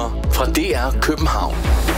nyheder fra DR København.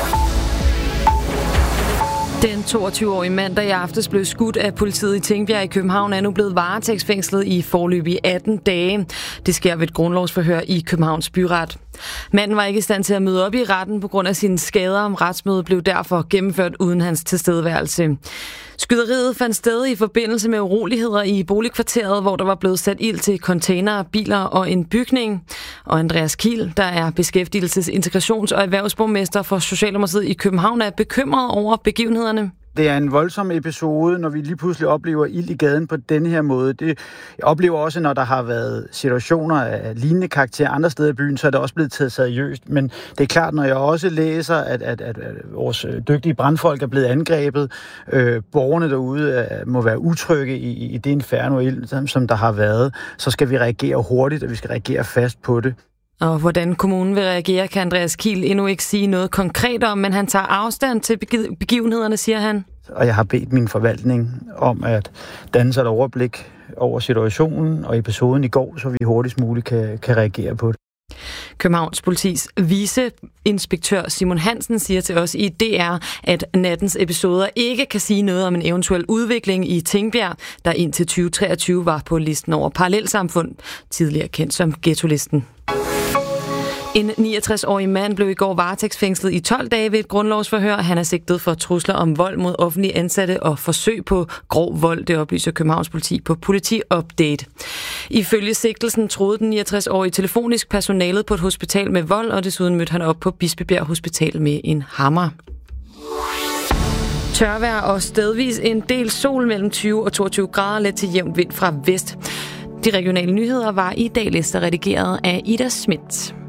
Den 22-årige mand, der i aftes blev skudt af politiet i Tingbjerg i København, er nu blevet varetægtsfængslet i foreløbig 18 dage. Det sker ved et grundlovsforhør i Københavns Byret. Manden var ikke i stand til at møde op i retten på grund af sine skader. Om retsmødet blev derfor gennemført uden hans tilstedeværelse. Skyderiet fandt sted i forbindelse med uroligheder i boligkvarteret, hvor der var blevet sat ild til containere, biler og en bygning. Og Andreas Kiel, der er beskæftigelses-, integrations- og erhvervsborgmester for Socialdemokratiet i København, er bekymret over begivenhederne. Det er en voldsom episode, når vi lige pludselig oplever ild i gaden på denne her måde. Jeg oplever også, når der har været situationer af lignende karakter andre steder i byen, så er det også blevet taget seriøst. Men det er klart, når jeg også læser, at vores dygtige brandfolk er blevet angrebet, borgerne derude må være utrygge i det inferno ild, som der har været, så skal vi reagere hurtigt, og vi skal reagere fast på det. Og hvordan kommunen vil reagere, kan Andreas Kiel endnu ikke sige noget konkret om, men han tager afstand til begivenhederne, siger han. Og jeg har bedt min forvaltning om at danne sig et overblik over situationen og episoden i går, så vi hurtigst muligt kan reagere på det. Københavns Politis viceinspektør Simon Hansen siger til os i DR, at nattens episoder ikke kan sige noget om en eventuel udvikling i Tingbjerg, der indtil 2023 var på listen over parallelsamfund, tidligere kendt som ghettolisten. En 69-årig mand blev i går varetægtsfængslet i 12 dage ved et grundlovsforhør. Han er sigtet for trusler om vold mod offentlige ansatte og forsøg på grov vold, det oplyser Københavns Politi på Politi Update. Ifølge sigtelsen troede den 69-årige telefonisk personalet på et hospital med vold, og desuden mødte han op på Bispebjerg Hospital med en hammer. Tørvejr og stedvis en del sol mellem 20 og 22 grader, let til jævnt vind fra vest. De regionale nyheder var i dag redigeret af Ida Schmidt.